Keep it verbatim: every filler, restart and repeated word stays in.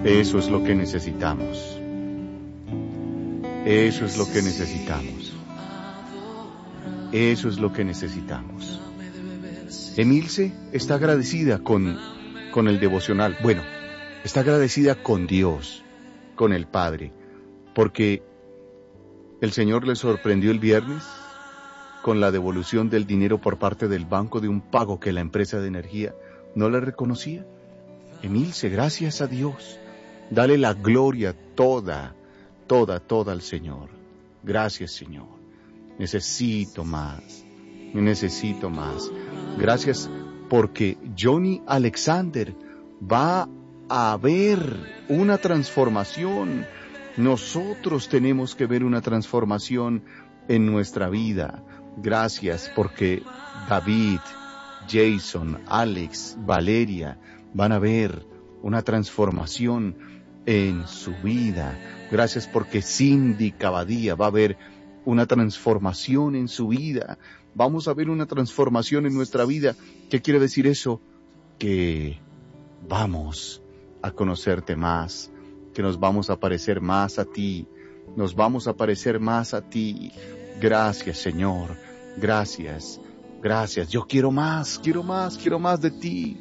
Eso es lo que necesitamos. Eso es lo que necesitamos. Eso es lo que necesitamos. Emilce está agradecida con, con el devocional. Bueno, está agradecida con Dios, con el Padre, porque el Señor le sorprendió el viernes con la devolución del dinero por parte del banco de un pago que la empresa de energía no le reconocía. Emilce, gracias a Dios. Dale la gloria toda, toda, toda al Señor. Gracias, Señor. Necesito más. Necesito más. Gracias porque Johnny Alexander va a ver una transformación. Nosotros tenemos que ver una transformación en nuestra vida. Gracias porque David, Jason, Alex, Valeria van a ver una transformación en su vida. Gracias porque Cindy Cavadía va a ver una transformación en su vida. Vamos a ver una transformación en nuestra vida. ¿Qué quiere decir eso? Que vamos a conocerte más, que nos vamos a parecer más a ti, nos vamos a parecer más a ti. Gracias, Señor, gracias, gracias. Yo quiero más, quiero más, quiero más de ti.